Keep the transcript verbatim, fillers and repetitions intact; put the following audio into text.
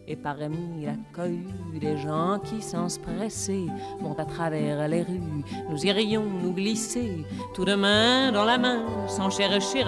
Et parmi la cohue des gens qui, sans se presser, vont à travers les rues, nous irions nous glisser, tout de main dans la main, sans chercher